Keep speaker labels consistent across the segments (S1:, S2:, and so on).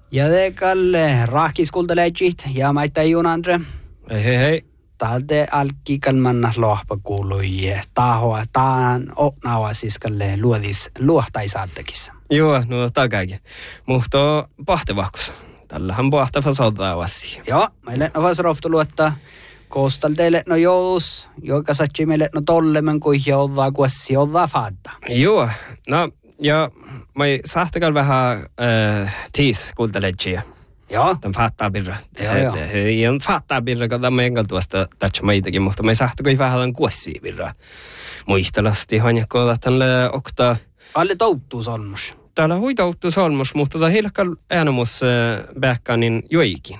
S1: Ja kalle rahkis kuultelejit ja maita Junandre.
S2: Hei.
S1: Talde alkikalmanna lohpa kuului tahoa taan opnaua siis kalle luohtaisaattekissa.
S2: Joo, no takaikin. Mutta pahtevahkus. Tällähän pahteva sotaa vasi.
S1: Joo, meille on vasta roftu luottaa. Koostal teille no joulus, joka satsi meille no tollemen kuin joulua kuossi joulua faadda.
S2: Joo, no ja mä sahtakal vähän tiis kuultelejia.
S1: Joo.
S2: Tämän faattaa birra.
S1: Joo.
S2: Ihan faattaa birra, kun tämä enkä tuosta tatsi maitakin, mutta mä sahtakoi vähän tämän kuossia birra. Muistelasti hanjakkoa tälle oktaa.
S1: Alle touttuu solmus.
S2: Täällä huitouttu solmus, mutta tämä hilkkaan äänemus bäkkanin joikin.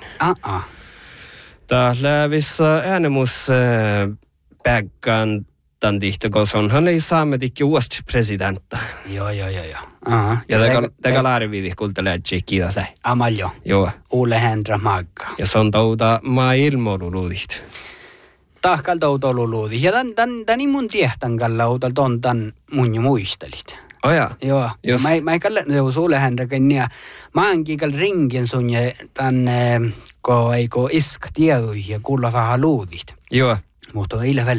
S2: Täällä vissä äänemus bäkkan tämän tihtokossa on. Hän ei saamme tikki uusi presidentta.
S1: Joo.
S2: Ja tämä laariviidi kuultelee tsekkiä lähe.
S1: Amaljo.
S2: Joo.
S1: Ulle Hendra Magga.
S2: Ja se on touta maa ilmoiluluudit.
S1: Tahkal toutoluluudit. Ja tän mun tiehtän kalla uutalta on tän mun jo muistelit.
S2: Oja.
S1: Joo. Mä ei kalle Ulle Hendra kenniä. Mä enkin kall ringin sun ja tän ko iska tiedui ja kuulla vähän luudit.
S2: Joo.
S1: Mutta ilvel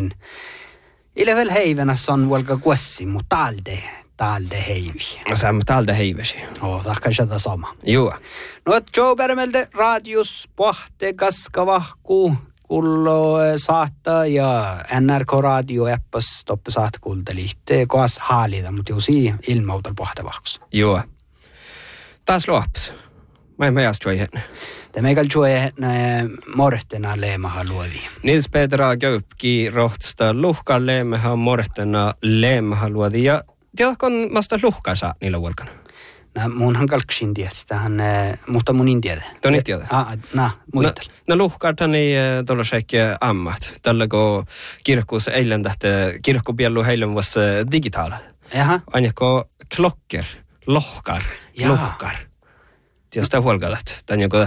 S1: heivenässä on vuolka kuessi, mutta talde heivi.
S2: Saamme talde heivesi.
S1: Tahka sitä sama.
S2: Joo.
S1: No, Joe Bermelde radius pohte kaskavahku kullo saattaa ja NRK radio äppäs toppe saattaa kuultelitte koas haalida, mutta jo siihen ilmautal pohtevahkus.
S2: Joo. Taas loppas. Mä en jästä juoi henne.
S1: Te meikäl juoi henne mortena leemaha luodi.
S2: Nils Petra Köpki rohtsta luhkaa leemaha mortena leemaha luodi. Ja tiedätkö, mä sitä luhkaa saa niillä vuolkana?
S1: Munhan kalksin tietää, mutta mun en tiedä.
S2: Toni tiedä?
S1: Muistel.
S2: No luhkaa tänne tuolla seikkiä ammat. Tällä kun kirkkuus eilen tähtä, kirkkupielu heilen vuosi digitaala.
S1: Jaha.
S2: Aina klokker, lohkar. Tiedätkö huolkaa tähtä? Tän joku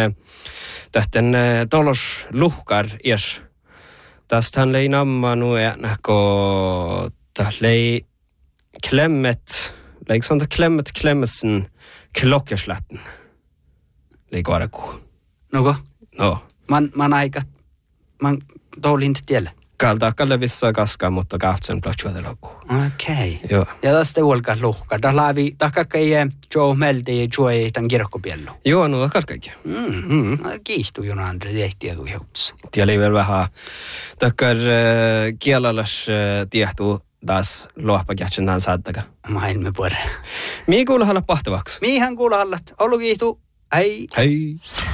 S2: tähten tolos luhkar ies. Tästä hän lei namma nuena, kun lei klemmet, leik sånt klemmetsen klokkerslätten. Leik varaku.
S1: Noko?
S2: No.
S1: Man toulin tielle.
S2: Kaltaakalle vissa kaskaa, mutta kahtsen plotsuoteloku.
S1: Okei.
S2: Joo.
S1: Ja tästä huolkaa luhkaa. Tahkakka ei Joe meldi ja Joe tämän kirkkopiellu.
S2: Joo, no karkaikin.
S1: Kiihtuu jona Andre tehti etu jouts.
S2: Tieli vielä vähän. Takkar kielalas tiehtuu taas luohpakähtsen tämän saattaka.
S1: Maailme puolella.
S2: Mii kuulahalla pahtavaksi?
S1: Miihän kuulahallat. Ollu kiihtuu. Hei.
S2: Hei.